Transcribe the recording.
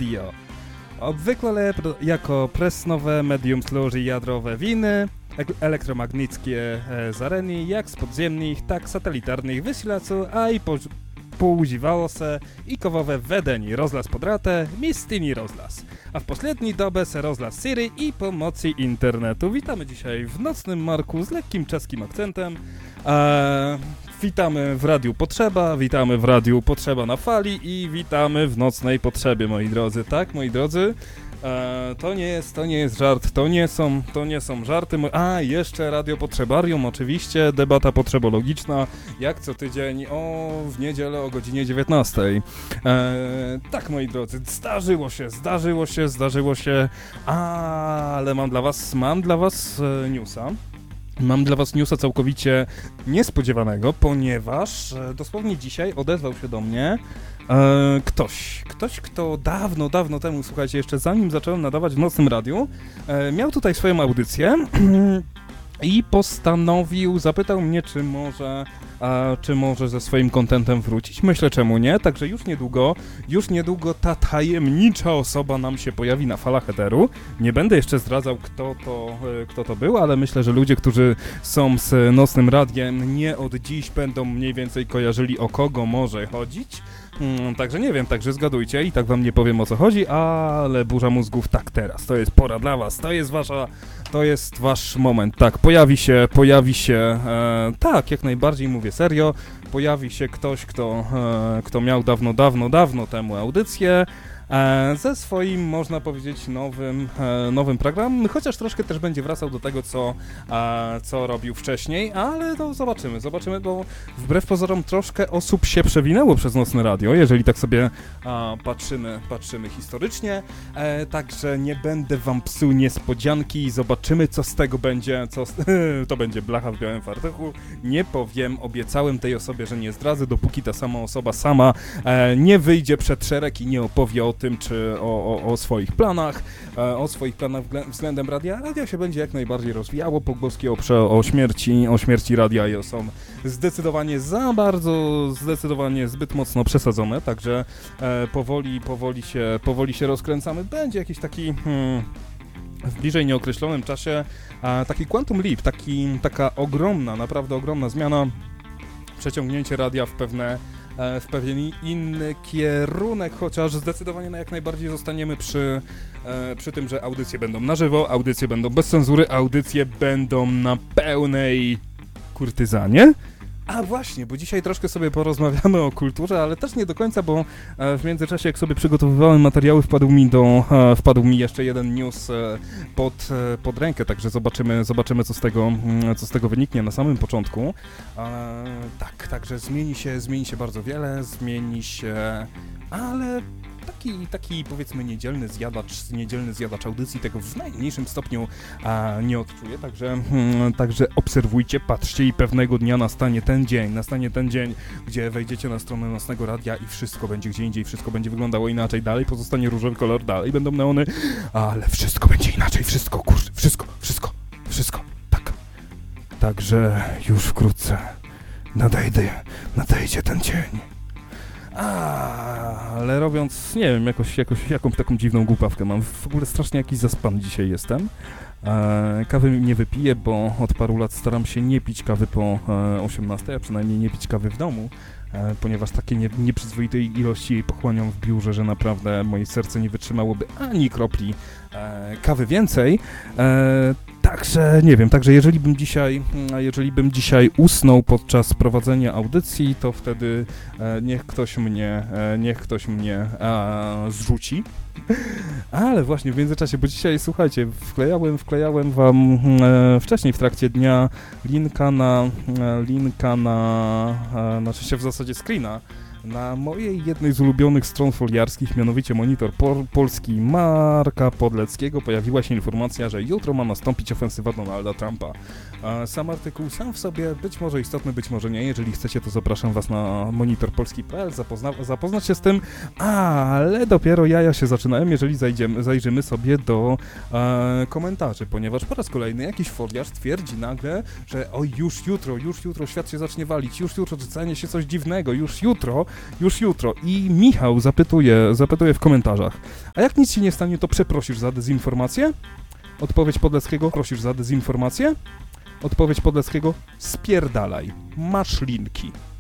Radio. Obvykle jako presnowe medium służy jadrowe winy elektromagnickie zareni, jak z podziemnych, tak satelitarnych wysilaczy, a i poużywało se i kowowe wedeni rozlas podratę, mistini rozlas. A w posledniej dobie se rozlas Siri i pomocy internetu. Witamy dzisiaj w Nocnym Marku z lekkim czeskim akcentem. Witamy w Radiu Potrzeba, witamy w Radiu Potrzeba na fali i witamy w Nocnej Potrzebie, moi drodzy. Tak, moi drodzy? To nie jest żart, to nie są żarty. Jeszcze Radio Potrzebarium, oczywiście, debata potrzebologiczna, jak co tydzień w niedzielę o godzinie 19. Tak, moi drodzy, zdarzyło się, ale mam dla was newsa. Mam dla was newsa całkowicie niespodziewanego, ponieważ dosłownie dzisiaj odezwał się do mnie ktoś, kto dawno temu, słuchajcie, jeszcze zanim zacząłem nadawać w Nocnym Radiu, miał tutaj swoją audycję i zapytał mnie, czy może ze swoim kontentem wrócić. Myślę, czemu nie, także już niedługo ta tajemnicza osoba nam się pojawi na falach eteru. Nie będę jeszcze zdradzał, kto to był, ale myślę, że ludzie, którzy są z Nocnym Radiem, nie od dziś będą mniej więcej kojarzyli, o kogo może chodzić. Także nie wiem, także zgadujcie i tak wam nie powiem, o co chodzi, ale burza mózgów, tak, teraz, to jest pora dla was, to jest wasz moment, tak, pojawi się, tak, jak najbardziej mówię serio, pojawi się ktoś, kto miał dawno temu audycję, ze swoim, można powiedzieć, nowym programem, chociaż troszkę też będzie wracał do tego, co robił wcześniej, ale to zobaczymy, bo wbrew pozorom troszkę osób się przewinęło przez Nocne Radio, jeżeli tak sobie patrzymy historycznie, także nie będę wam psuł niespodzianki i zobaczymy, co z tego będzie, to będzie blacha w białym fartuchu, nie powiem, obiecałem tej osobie, że nie zdradzę, dopóki ta sama osoba nie wyjdzie przed szereg i nie opowie o tym, czy o swoich planach, względem radia. Radio się będzie jak najbardziej rozwijało, pogłoski o śmierci radia są zdecydowanie zbyt mocno przesadzone, także powoli się rozkręcamy. Będzie jakiś taki w bliżej nieokreślonym czasie taki quantum leap, taka ogromna, naprawdę ogromna zmiana, przeciągnięcie radia w pewien inny kierunek, chociaż zdecydowanie jak najbardziej zostaniemy przy tym, że audycje będą na żywo, audycje będą bez cenzury, audycje będą na pełnej kurtyzanie. A właśnie, bo dzisiaj troszkę sobie porozmawiamy o kulturze, ale też nie do końca, bo w międzyczasie, jak sobie przygotowywałem materiały, wpadł mi jeszcze jeden news pod rękę, także zobaczymy co z tego wyniknie na samym początku. Tak, także zmieni się bardzo wiele, ale taki powiedzmy niedzielny zjadacz audycji tego w najmniejszym stopniu nie odczuje, także obserwujcie, patrzcie i pewnego dnia nastanie ten dzień, gdzie wejdziecie na stronę Nocnego Radia i wszystko będzie gdzie indziej, wszystko będzie wyglądało inaczej, dalej pozostanie różowy kolor, dalej będą neony, ale wszystko będzie inaczej, wszystko, tak. Także już wkrótce nadejdzie ten dzień. Ale robiąc, nie wiem, jakąś taką dziwną głupawkę mam. W ogóle strasznie jakiś zaspany dzisiaj jestem. Kawy nie wypiję, bo od paru lat staram się nie pić kawy po 18, a przynajmniej nie pić kawy w domu, ponieważ takie nieprzyzwoitej ilości jej pochłaniam w biurze, że naprawdę moje serce nie wytrzymałoby ani kropli kawy więcej. Także nie wiem, jeżeli bym dzisiaj usnął podczas prowadzenia audycji, to wtedy niech ktoś mnie zrzuci. Ale właśnie w międzyczasie, bo dzisiaj, słuchajcie, wklejałem wam wcześniej w trakcie dnia linka na znaczy się w zasadzie screena na mojej jednej z ulubionych stron foliarskich, mianowicie Monitor Polski Marka Podleckiego, pojawiła się informacja, że jutro ma nastąpić ofensywa Donalda Trumpa. Sam artykuł sam w sobie być może istotny, być może nie. Jeżeli chcecie, to zapraszam was na monitorpolski.pl, zapoznać się z tym, ale dopiero jaja się zaczynają, jeżeli zajrzymy sobie do komentarzy, ponieważ po raz kolejny jakiś foliarz twierdzi nagle, że oj, już jutro świat się zacznie walić, już jutro stanie się coś dziwnego, już jutro już jutro. I Michał zapytuje w komentarzach, a jak nic się nie stanie, to przeprosisz za dezinformację? Odpowiedź Podleckiego, prosisz za dezinformację? Odpowiedź Podleckiego, spierdalaj, masz linki.